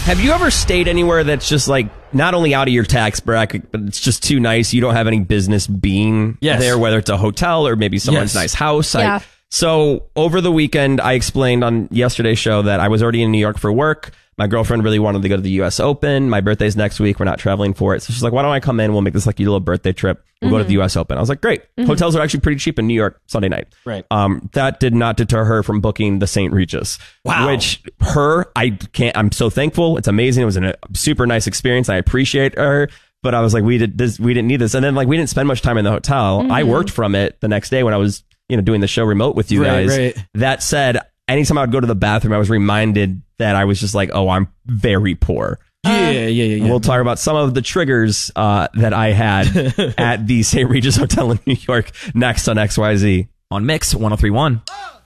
Have you ever stayed anywhere that's just like not only out of your tax bracket, but it's just too nice? You don't have any business being there, whether it's a hotel or maybe someone's nice house. Yeah. So over the weekend, I explained on yesterday's show that I was already in New York for work. My girlfriend really wanted to go to the U.S. Open. My birthday's next week. We're not traveling for it. So she's like, why don't I come in? We'll make this like a little birthday trip. We'll go to the U.S. Open. I was like, great. Hotels are actually pretty cheap in New York Sunday night. Right. That did not deter her from booking the St. Regis. Wow. Which I'm so thankful. It's amazing. It was a super nice experience. I appreciate her. But I was like, we didn't need this. And then like, we didn't spend much time in the hotel. I worked from it the next day when I was, doing the show remote with you guys. Right. That said, anytime I would go to the bathroom, I was reminded that I was just like, oh, I'm very poor. Yeah. We'll talk about some of the triggers that I had at the St. Regis Hotel in New York next on XYZ. On Mix 103.1.